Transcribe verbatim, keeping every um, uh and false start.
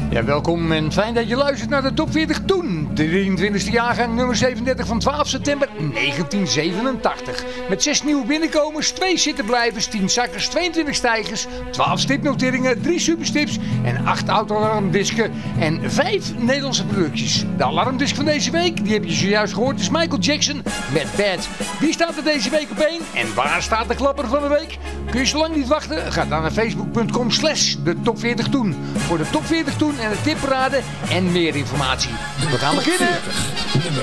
Ja, welkom en fijn dat je luistert naar de Top veertig Toen. De drieëntwintigste jaargang, nummer zevenendertig van twaalf september negentien zevenentachtig. Met zes nieuwe binnenkomers, twee zittenblijvers, tien zakkers, tweeëntwintig stijgers, twaalf stipnoteringen, drie superstips en acht autoalarmdisken en vijf Nederlandse producties. De alarmdisk van deze week, die heb je zojuist gehoord, is Michael Jackson met Bad. Wie staat er deze week op één en waar staat de klapper van de week? Kun je zo lang niet wachten? Ga dan naar facebook punt com slash de Top veertig Toen voor de Top veertig Toen en de tipparade en meer informatie. We gaan beginnen!